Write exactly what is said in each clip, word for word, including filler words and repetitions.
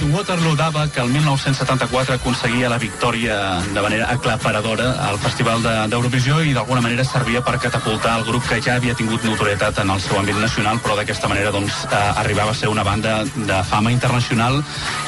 Waterloo d'ABBA, que el mil nou-cents setanta-quatre aconseguia la victòria de manera aclaparadora al Festival d'Eurovisió i d'alguna manera servia per catapultar el grup que ja havia tingut notorietat en el seu àmbit nacional, però d'aquesta manera doncs, eh, arribava a ser una banda de fama internacional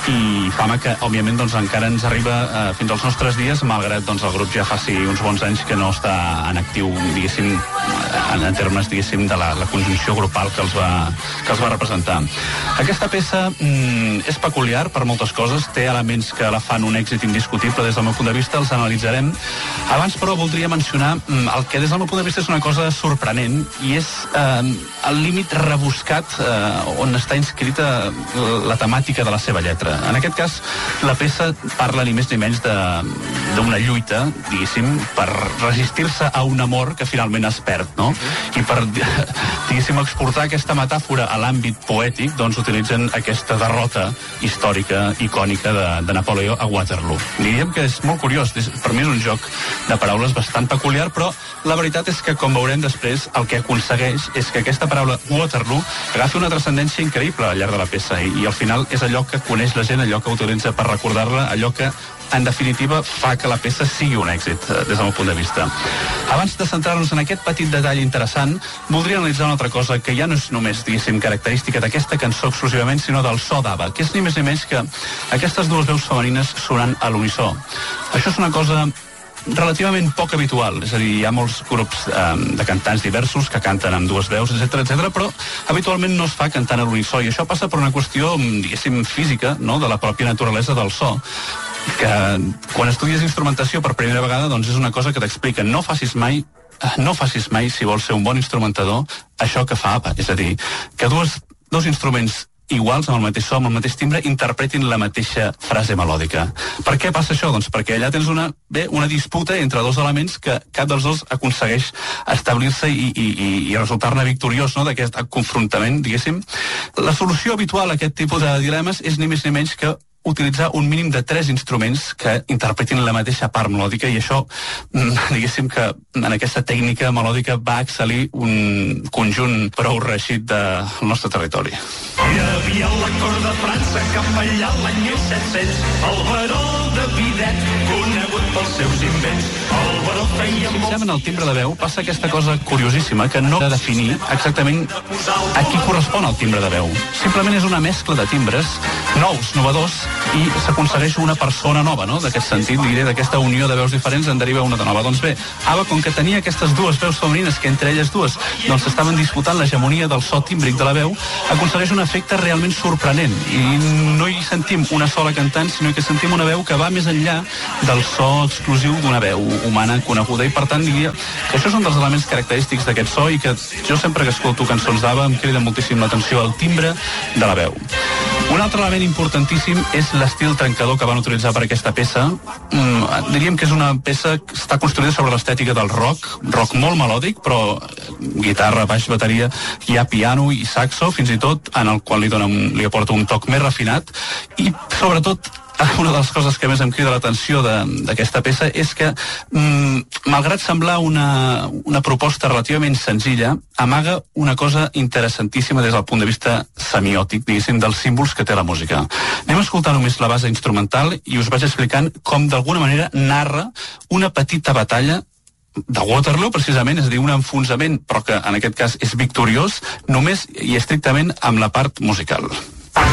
i fama que, òbviament, doncs, encara ens arriba eh, fins als nostres dies, malgrat doncs, el grup ja faci uns bons anys que no està en actiu, diguéssim, en, en termes, diguéssim, de la, la conjunció grupal que els, va, que els va representar. Aquesta peça mm, és peculiar per moltes coses, té elements que la fan un èxit indiscutible des del meu punt de vista, els analitzarem. Abans, però, voldria mencionar mm, el que des del meu punt de vista és una cosa sorprenent i és eh, el límit rebuscat eh, on està inscrita la temàtica de la seva lletra. En aquest cas, la peça parla ni més ni menys d'una lluita, diguéssim, per resistir-se a un amor que finalment es perd, no? I per, diguéssim, exportar aquesta metàfora a l'àmbit poètic, doncs utilitzen aquesta derrota històrica, icònica de, de Napoleó a Waterloo. Diríem que és molt curiós, per mi és un joc de paraules bastant peculiar, però la veritat és que, com veurem després, el que aconsegueix és que aquesta paraula Waterloo agafi una transcendència increïble al llarg de la peça i, i al final és allò que coneix la gent, allò que utilitza per recordar-la, allò que en definitiva fa que la peça sigui un èxit des del meu punt de vista. Abans de centrar-nos en aquest petit detall interessant, voldria analitzar una altra cosa que ja no és només, diguéssim, característica d'aquesta cançó exclusivament, sinó del so d'ABBA, que és ni més ni menys que aquestes dues veus femenines sonant a l'unisó. Això és una cosa relativament poc habitual, és a dir, hi ha molts grups eh, de cantants diversos que canten amb dues veus, etcètera, etcètera, però habitualment no es fa cantant a l'unisó, i això passa per una qüestió, diguéssim, física, no?, de la pròpia naturalesa del so, que quan estudies instrumentació per primera vegada, doncs és una cosa que t'explica, no facis mai no facis mai, si vols ser un bon instrumentador, això que fa ABBA, és a dir, que dos, dos instruments iguals, amb el mateix so, amb el mateix timbre, interpretin la mateixa frase melòdica. Per què passa això? Doncs perquè allà tens una, bé, una disputa entre dos elements que cap dels dos aconsegueix establir-se i, i, i, i resultar-ne victoriós, no?, d'aquest confrontament, diguéssim. La solució habitual a aquest tipus de dilemes és ni més ni menys que utilitzar un mínim de tres instruments que interpretin la mateixa part melòdica, i això, diguéssim que en aquesta tècnica melòdica va excel·lir un conjunt prou reeixit del nostre territori. Hi havia la cort de França que allà l'any mil set-cents, el baró de Bidet, conegut pels seus invents. El baró feia molt... Si en el timbre de veu passa aquesta cosa curiosíssima que no ha de definir exactament a qui correspon el timbre de veu. Simplement és una mescla de timbres nous, innovadors, i s'aconsegueix una persona nova, no? D'aquest sentit, diré, d'aquesta unió de veus diferents en deriva una de nova. Doncs bé, ABBA, com que tenia aquestes dues veus femenines que entre elles dues doncs estaven disputant l'hegemonia del so tímbric de la veu, aconsegueix un efecte realment sorprenent, i no hi sentim una sola cantant, sinó que sentim una veu que va més enllà del so exclusiu d'una veu humana coneguda, i per tant diria que això és un dels elements característics d'aquest so, i que jo sempre que escolto cançons d'ABBA em crida moltíssim l'atenció al timbre de la veu. Un altre element importantíssim és l'estil trencador que van utilitzar per aquesta peça. Mm, diríem que és una peça que està construïda sobre l'estètica del rock, rock molt melòdic, però guitarra, baix, bateria, hi ha piano i saxo, fins i tot, en el qual li, dona un, li aporta un toc més refinat, i sobretot una de les coses que més em crida l'atenció d'aquesta peça és que, mm, malgrat semblar una, una proposta relativament senzilla, amaga una cosa interessantíssima des del punt de vista semiòtic, diguéssim, dels símbols que té la música. Anem a escoltar només la base instrumental i us vaig explicant com d'alguna manera narra una petita batalla de Waterloo, precisament, és a dir, un enfonsament, però que en aquest cas és victoriós, només i estrictament amb la part musical. Hi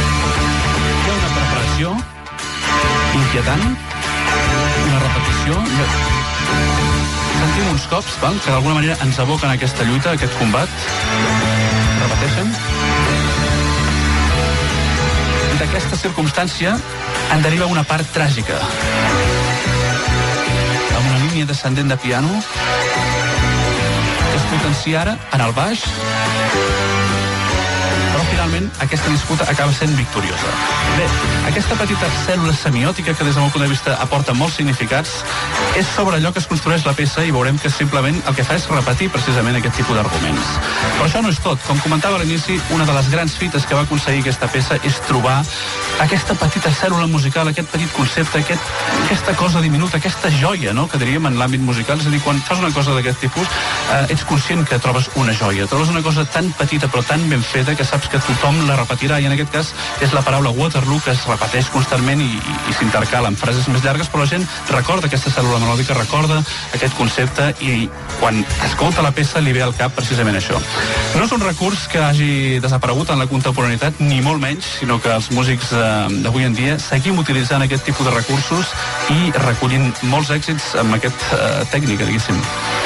ha una preparació inquietant, una repetició, sentim uns cops, val? Que d'alguna manera ens aboquen a aquesta lluita, a aquest combat. Repeteixen. I d'aquesta circumstància en deriva una part tràgica, amb una línia descendent de piano que es potencia ara en el baix, però finalment aquesta disputa acaba sent victoriosa. Bé, aquesta petita cèl·lula semiòtica que des del meu punt de vista aporta molts significats és sobre allò que es construeix la peça, i veurem que simplement el que fa és repetir precisament aquest tipus d'arguments. Però això no és tot. Com comentava a l'inici, una de les grans fites que va aconseguir aquesta peça és trobar aquesta petita cèl·lula musical, aquest petit concepte, aquest, aquesta cosa diminuta, aquesta joia, no?, que diríem en l'àmbit musical. És a dir, quan fas una cosa d'aquest tipus, eh, ets conscient que trobes una joia, trobes una cosa tan petita però tan ben feta que saps que tothom la repetirà, i en aquest cas és la paraula Waterloo, que es repeteix constantment i, i, i s'intercala en frases més llargues, però la gent recorda aquesta cèl·lula melòdica, recorda aquest concepte, i quan escolta la peça li ve al cap precisament això. No és un recurs que hagi desaparegut en la contemporaneitat, ni molt menys, sinó que els músics d'avui en dia seguim utilitzant aquest tipus de recursos i recollint molts èxits amb aquesta eh, tècnica, diguéssim.